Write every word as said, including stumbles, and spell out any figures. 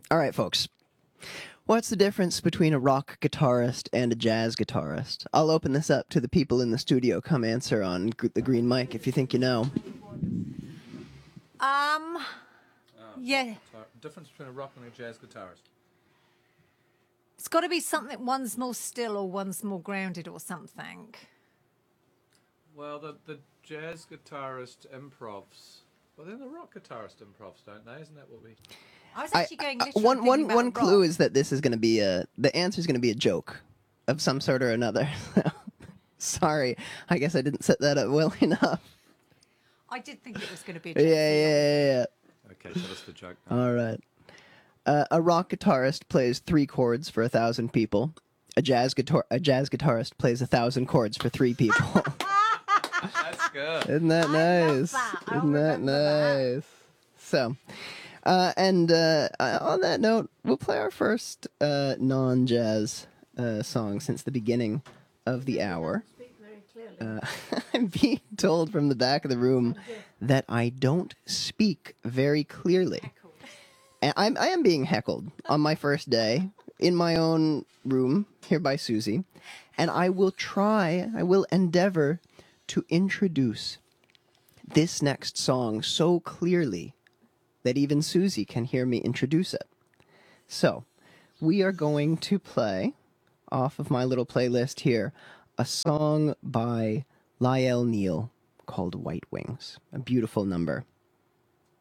All right, folks. What's the difference between a rock guitarist and a jazz guitarist? I'll open this up to the people in the studio. Come answer on g- the green mic if you think you know. Um, yeah, Difference between a rock and a jazz guitarist. it's got to be something. One's more still, or one's more grounded, or something. Well, the the jazz guitarist improvs. Well, then the rock guitarist improvs, don't they? Isn't that what we? I was I, actually going. uh, literally one thinking one about one rock. clue is that this is going to be a. The answer is going to be a joke, of some sort or another. Sorry, I guess I didn't set that up well enough. I did think it was going to be a Yeah, joke. yeah, yeah, yeah. Okay, so that's the joke. All right. Uh, a rock guitarist plays three chords for a thousand people. A jazz guitar a jazz guitarist plays a thousand chords for three people. That's good. Isn't that I love nice? that. I'll Isn't that remember that. nice? So, uh, and uh, uh, on that note, we'll play our first uh, non-jazz uh, song since the beginning of the hour. Speak very clearly. Uh, I'm being told from the back of the room that I don't speak very clearly. And I'm, I am being heckled on my first day in my own room here by Susie. And I will try, I will endeavor to introduce this next song so clearly that even Susie can hear me introduce it. So, we are going to play, off of my little playlist here, a song by Lyle Neal called White Wings. A beautiful number.